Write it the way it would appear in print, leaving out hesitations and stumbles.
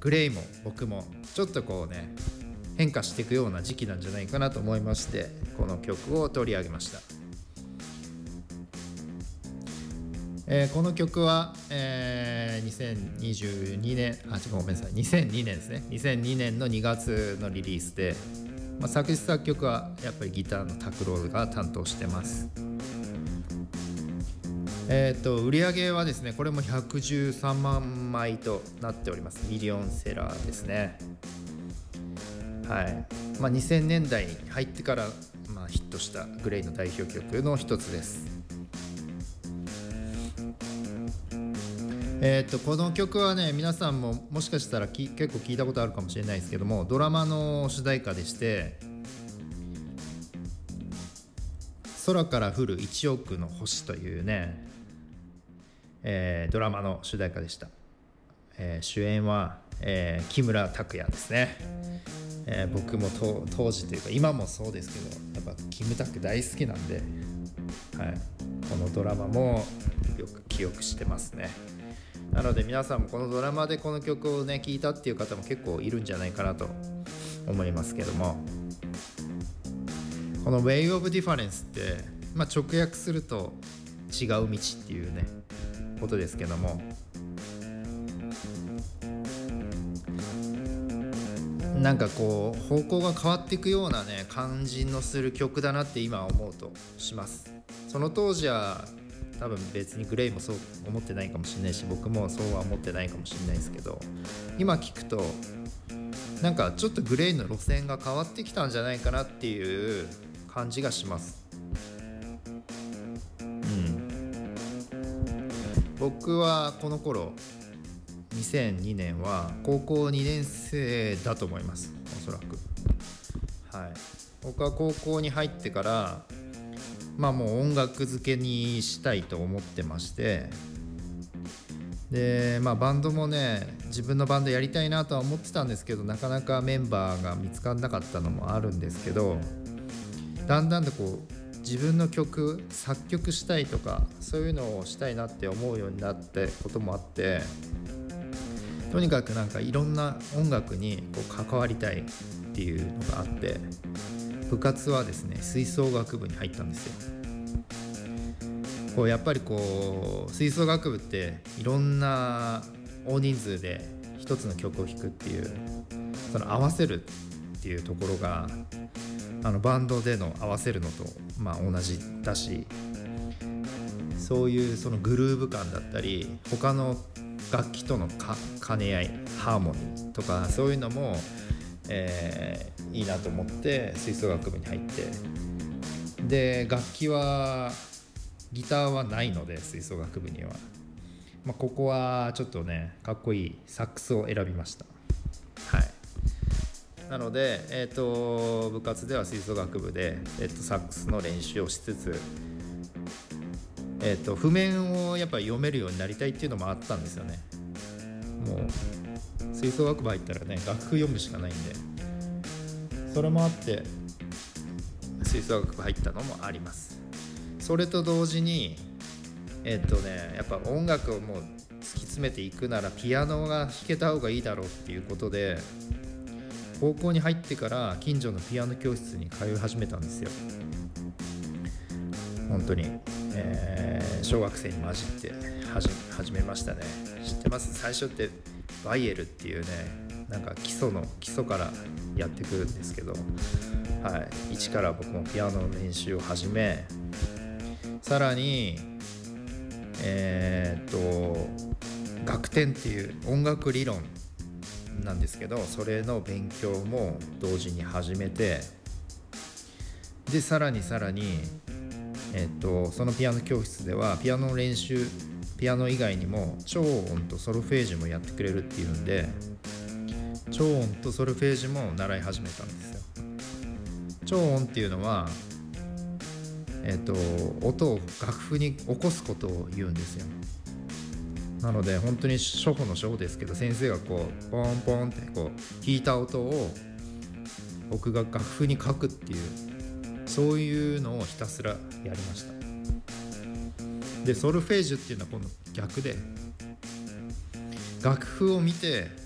グレイも僕もちょっとこうね変化していくような時期なんじゃないかなと思いまして、この曲を取り上げました。この曲は、2022年ごめんなさい2002年ですね。2002年の2月のリリースで、作詞作曲はやっぱりギターの拓郎が担当してます。売り上げはですね、これも113万枚となっております。ミリオンセラーですね。はい。2000年代に入ってから、ヒットしたグレイの代表曲の一つです。この曲はね、皆さんももしかしたら結構聞いたことあるかもしれないですけども、ドラマの主題歌でして、空から降る1億の星というね、ドラマの主題歌でした。主演は、木村拓哉ですね。僕も当時というか今もそうですけど、やっぱキムタク大好きなんで、はい、このドラマもよく記憶してますね。なので皆さんもこのドラマでこの曲をね聴いたっていう方も結構いるんじゃないかなと思いますけども、この Way of Difference って、直訳すると違う道っていうねことですけども、なんかこう方向が変わっていくようなね感じのする曲だなって今思うとします。その当時は多分別にグレイもそう思ってないかもしれないし、僕もそうは思ってないかもしれないですけど、今聞くとなんかちょっとグレイの路線が変わってきたんじゃないかなっていう感じがします。僕はこの頃2002年は高校2年生だと思います、おそらく。はい。僕は高校に入ってからもう音楽漬けにしたいと思ってまして、でバンドもね、自分のバンドやりたいなとは思ってたんですけど、なかなかメンバーが見つからなかったのもあるんですけど、だんだんとこう自分の曲作曲したいとかそういうのをしたいなって思うようになってこともあって、とにかくなんかいろんな音楽にこう関わりたいっていうのがあって、部活はですね吹奏楽部に入ったんですよ。こうやっぱりこう吹奏楽部っていろんな大人数で一つの曲を弾くっていう、その合わせるっていうところがバンドでの合わせるのと同じだし、そういうそのグルーヴ感だったり他の楽器との兼ね合い、ハーモニーとかそういうのも、いいなと思って吹奏楽部に入って、で楽器はギターはないので吹奏楽部には、ここはちょっとねかっこいいサックスを選びました。はい。なので、部活では吹奏楽部で、サックスの練習をしつつ、譜面をやっぱり読めるようになりたいっていうのもあったんですよね。もう吹奏楽部入ったらね楽譜読むしかないんで、それもあって吹奏楽部入ったのもあります。それと同時にやっぱ音楽をもう突き詰めていくならピアノが弾けた方がいいだろうっていうことで、高校に入ってから近所のピアノ教室に通い始めたんですよ。本当に、小学生に混じって始めましたね。知ってます？最初ってバイエルっていうね、なんか基礎からやってくるんですけど、はい、一から僕もピアノの練習を始め、さらに楽典っていう音楽理論なんですけど、それの勉強も同時に始めて、でさらにそのピアノ教室ではピアノの練習、ピアノ以外にも超音とソルフェージュもやってくれるっていうんで、超音とソルフェージュも習い始めたんですよ。超音っていうのは音を楽譜に起こすことを言うんですよ。なので本当に初歩の初歩ですけど、先生がこうポンポンってこう弾いた音を僕が楽譜に書くっていう、そういうのをひたすらやりました。でソルフェージュっていうのはこの逆で、楽譜を見て